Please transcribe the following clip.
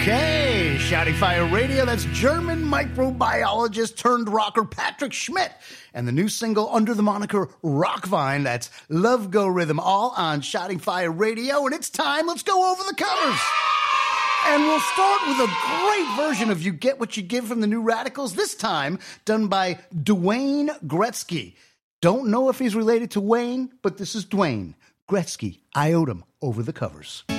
Okay, Shouting Fire Radio, that's German microbiologist turned rocker Patrick Schmidt. And the new single under the moniker Rockvine, that's Love Go Rhythm, all on Shouting Fire Radio. And it's time, let's go over the covers. And we'll start with a great version of You Get What You Give from the New Radicals, this time done by Dwayne Gretzky. Don't know if he's related to Wayne, but this is Dwayne Gretzky, Iodum, over the covers.